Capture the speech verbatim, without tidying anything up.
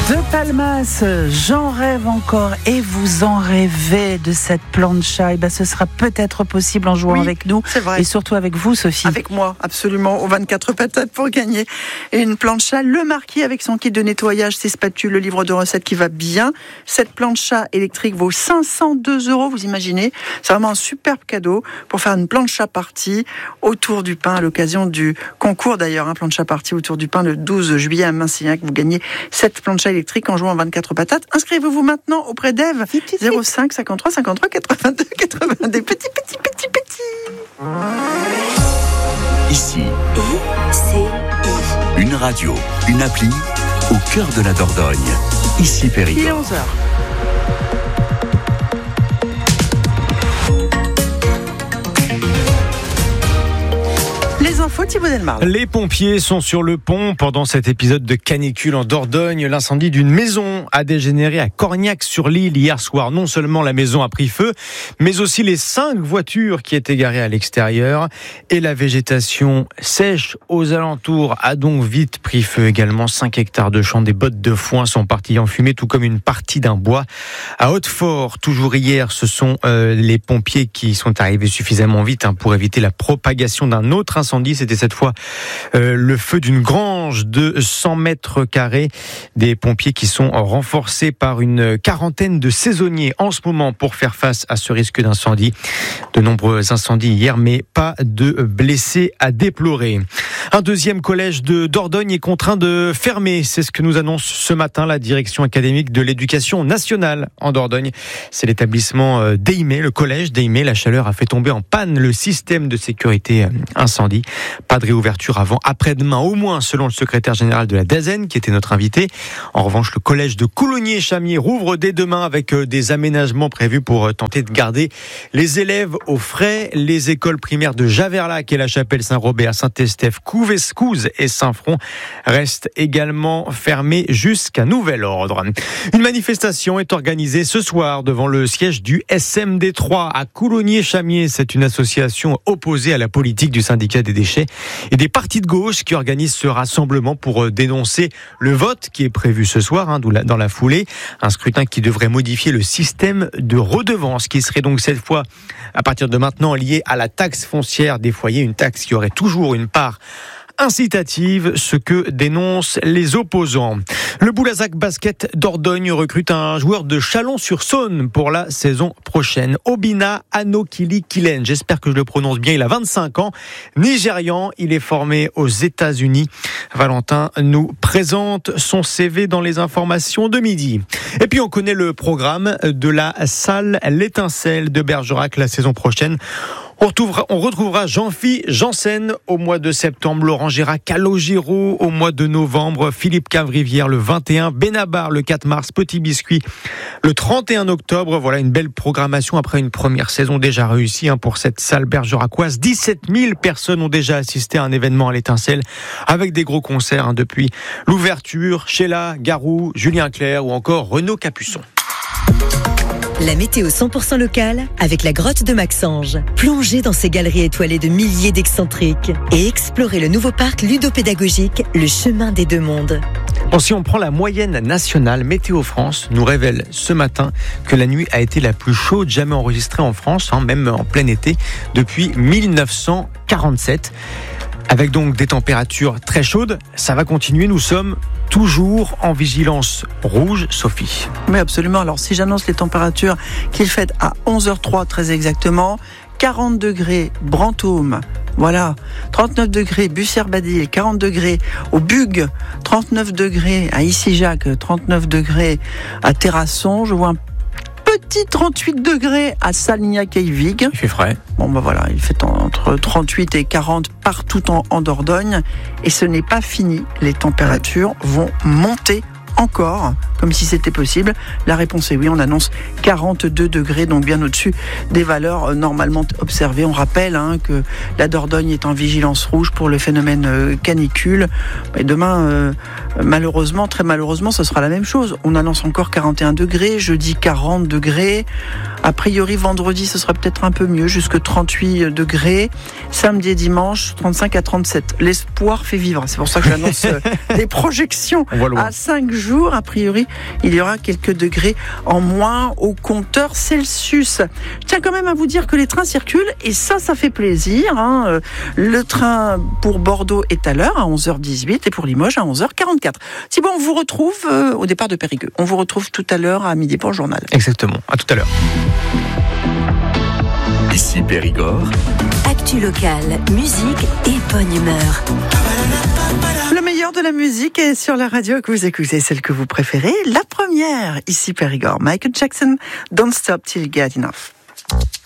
De Palmas, j'en rêve encore et vous en rêvez de cette plancha. Et ben, ce sera peut-être possible en jouant oui, avec nous c'est vrai. Et surtout avec vous, Sophie. Avec moi, absolument, aux vingt-quatre patates pour gagner. Et une plancha, le marquis avec son kit de nettoyage, ses spatules, le livre de recettes qui va bien. Cette plancha électrique vaut cinq cent deux euros, vous imaginez. C'est vraiment un superbe cadeau pour faire une plancha party autour du pain à l'occasion du concours d'ailleurs, un plancha party autour du pain le douze juillet à Minsignac. Vous gagnez cette plancha électrique en jouant vingt-quatre patates. Inscrivez-vous maintenant auprès d'Ève. zéro cinq cinquante-trois cinquante-trois quatre-vingt-deux quatre-vingt-deux. Petit, petit, petit, petit. Ici, I C I. une radio, une appli au cœur de la Dordogne. Ici Périgord. Il est onze heures. Les infos, Thibaut Delmarle. Les pompiers sont sur le pont pendant cet épisode de canicule en Dordogne. L'incendie d'une maison a dégénéré à Corgnac-sur-l'Île hier soir. Non seulement la maison a pris feu, mais aussi les cinq voitures qui étaient garées à l'extérieur. Et la végétation sèche aux alentours a donc vite pris feu également. cinq hectares de champs, des bottes de foin sont partis en fumée, tout comme une partie d'un bois. À Hautefort, toujours hier, ce sont euh, les pompiers qui sont arrivés suffisamment vite hein, pour éviter la propagation d'un autre incendie. C'était cette fois euh, le feu d'une grange de cent mètres carrés. Des pompiers qui sont renforcés par une quarantaine de saisonniers en ce moment pour faire face à ce risque d'incendie. De nombreux incendies hier, mais pas de blessés à déplorer. Un deuxième collège de Dordogne est contraint de fermer. C'est ce que nous annonce ce matin la direction académique de l'éducation nationale en Dordogne. C'est l'établissement d'Aimé, le collège d'Aimé. La chaleur a fait tomber en panne le système de sécurité incendie. Pas de réouverture avant après-demain, au moins, selon le secrétaire général de la DAZEN, qui était notre invité. En revanche, le collège de Coulommiers-Chamiers rouvre dès demain avec des aménagements prévus pour tenter de garder les élèves au frais. Les écoles primaires de Javerlac et la Chapelle Saint-Robert, Saint-Estèphe, Couvescouze et Saint-Front restent également fermées jusqu'à nouvel ordre. Une manifestation est organisée ce soir devant le siège du S M D trois à Coulommiers-Chamiers. C'est une association opposée à la politique du syndicat des déchets et des partis de gauche qui organisent ce rassemblement pour dénoncer le vote qui est prévu ce soir, hein, dans la foulée. Un scrutin qui devrait modifier le système de redevance qui serait donc cette fois, à partir de maintenant, lié à la taxe foncière des foyers, une taxe qui aurait toujours une part incitative, ce que dénoncent les opposants. Le Boulazac Basket Dordogne recrute un joueur de Chalon-sur-Saône pour la saison prochaine. Obina Anokili Kilen, j'espère que je le prononce bien, il a vingt-cinq ans, nigérian, il est formé aux États-Unis. Valentin nous présente son C V dans les informations de midi. Et puis on connaît le programme de la salle L'Étincelle de Bergerac la saison prochaine. On retrouvera, on retrouvera Jean-Phi Janssen au mois de septembre, Laurent Gérard, Calogero au mois de novembre, Philippe Cavrivière le vingt et un, Benabar le quatre mars, Petit Biscuit le trente et un octobre. Voilà une belle programmation après une première saison déjà réussie hein, pour cette salle bergeracoise. dix-sept mille personnes ont déjà assisté à un événement à l'Étincelle avec des gros concerts hein, depuis l'ouverture. Sheila, Garou, Julien Clerc ou encore Renaud Capuçon. La météo cent pour cent locale avec la grotte de Maxange. Plongez dans ces galeries étoilées de milliers d'excentriques et explorez le nouveau parc ludopédagogique Le Chemin des Deux Mondes. Bon, si on prend la moyenne nationale, Météo France nous révèle ce matin que la nuit a été la plus chaude jamais enregistrée en France, hein, même en plein été, depuis mille neuf cent quarante-sept. Avec donc des températures très chaudes, ça va continuer. Nous sommes toujours en vigilance rouge, Sophie. Oui, absolument. Alors, si j'annonce les températures qu'il fait à onze heures zéro trois, très exactement, quarante degrés Brantôme, voilà, trente-neuf degrés Bussière-Badille, quarante degrés au Bugue, trente-neuf degrés à Issy-Jacques, trente-neuf degrés à Terrasson. Je vois un petit trente-huit degrés à Salignac-Eyvig. Il fait frais. Bon, ben voilà, il fait entre trente-huit et quarante partout en, en Dordogne. Et ce n'est pas fini. Les températures vont monter encore, comme si c'était possible. La réponse est oui, on annonce quarante-deux degrés, donc bien au-dessus des valeurs normalement observées. On rappelle hein, que la Dordogne est en vigilance rouge pour le phénomène euh, canicule. Et demain, euh, Malheureusement, très malheureusement, ce sera la même chose. On annonce encore quarante et un degrés, jeudi quarante degrés. A priori, vendredi, ce sera peut-être un peu mieux, jusque trente-huit degrés. Samedi et dimanche, trente-cinq à trente-sept. L'espoir fait vivre. C'est pour ça que j'annonce des projections à cinq jours. A priori, il y aura quelques degrés en moins au compteur Celsius. Je tiens quand même à vous dire que les trains circulent et ça, ça fait plaisir. Hein. Le train pour Bordeaux est à l'heure, à onze heures dix-huit, et pour Limoges, à onze heures quarante-quatre. Si bon, on vous retrouve euh, au départ de Périgueux. On vous retrouve tout à l'heure à midi pour le journal. Exactement. À tout à l'heure. Ici Périgord. Actu locale, musique et bonne humeur. Le meilleur de la musique est sur la radio que vous écoutez, celle que vous préférez. La première, ici Périgord. Michael Jackson, Don't Stop Till You Get Enough.